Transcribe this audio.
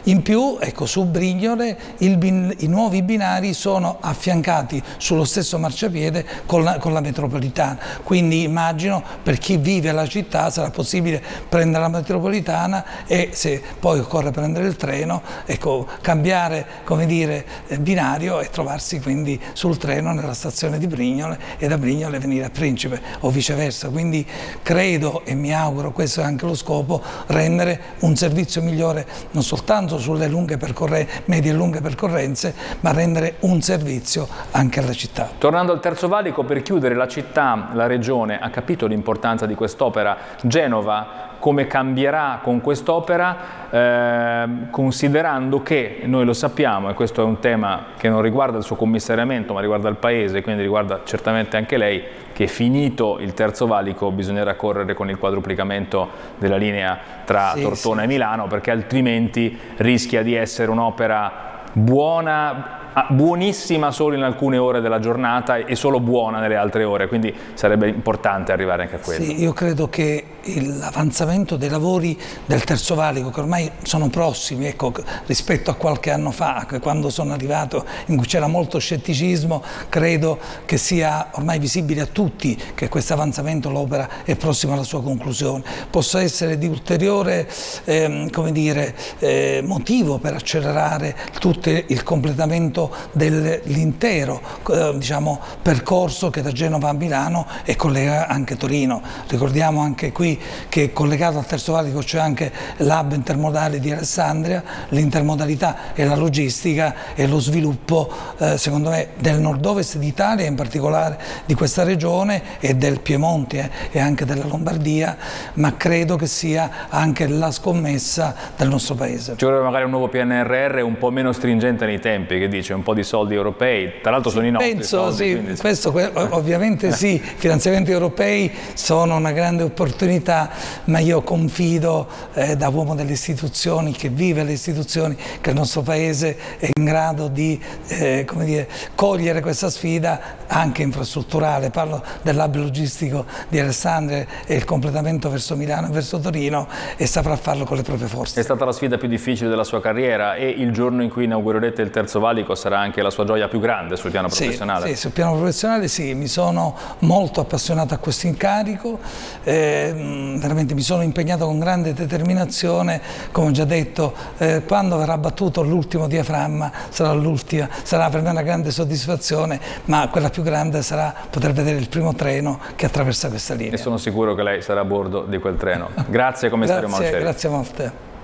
In più, ecco, su Brignole i nuovi binari sono affiancati sullo stesso marciapiede con la metropolitana, quindi immagino per chi vive la città sarà possibile prendere la metropolitana e se poi occorre prendere il treno, ecco, cambiare, come dire, binario e trovarsi quindi sul treno nella stazione di Brignole e da Brignole venire a Principe o viceversa. Quindi credo e mi auguro, questo è anche lo scopo, rendere un servizio migliore non soltanto sulle medie e lunghe percorrenze, ma rendere un servizio anche alla città. Tornando al Terzo Valico, per chiudere, la città, la regione ha capito l'importanza di quest'opera. Genova come cambierà con quest'opera, considerando che noi lo sappiamo, e questo è un tema che non riguarda il suo commissariamento ma riguarda il Paese, quindi riguarda certamente anche lei, che finito il Terzo Valico bisognerà correre con il quadruplicamento della linea tra Tortona e Milano, perché altrimenti rischia di essere un'opera buonissima solo in alcune ore della giornata e solo buona nelle altre ore, quindi sarebbe importante arrivare anche a quello. Sì, io credo che l'avanzamento dei lavori del Terzo Valico, che ormai sono prossimi, ecco, rispetto a qualche anno fa, quando sono arrivato, in cui c'era molto scetticismo, credo che sia ormai visibile a tutti che questo avanzamento, l'opera è prossima alla sua conclusione. Possa essere di ulteriore come dire, motivo per accelerare tutto il completamento dell'intero diciamo, percorso che da Genova a Milano e collega anche Torino. Ricordiamo anche qui che collegato al Terzo Valico c'è anche l'hub intermodale di Alessandria, l'intermodalità e la logistica e lo sviluppo secondo me del nord-ovest d'Italia, in particolare di questa regione e del Piemonte e anche della Lombardia, ma credo che sia anche la scommessa del nostro Paese. Ci vorrebbe magari un nuovo PNRR un po' meno stringente nei tempi, che dice un po' di soldi europei, tra l'altro sono i nostri soldi. Sì, quindi... questo ovviamente sì, i finanziamenti europei sono una grande opportunità, ma io confido da uomo delle istituzioni, che vive le istituzioni, che il nostro Paese è in grado di come dire, cogliere questa sfida anche infrastrutturale. Parlo dell'hub logistico di Alessandria e il completamento verso Milano e verso Torino, e saprà farlo con le proprie forze. È stata la sfida più difficile della sua carriera e il giorno in cui inaugurerete il Terzo Valico sarà anche la sua gioia più grande sul piano professionale? Sì, sul piano professionale sì, mi sono molto appassionato a questo incarico, veramente mi sono impegnato con grande determinazione, come ho già detto, quando verrà battuto l'ultimo diaframma sarà per me una grande soddisfazione, ma quella più grande sarà poter vedere il primo treno che attraversa questa linea. E sono sicuro che lei sarà a bordo di quel treno. Grazie commissario Malcelli. Grazie molte.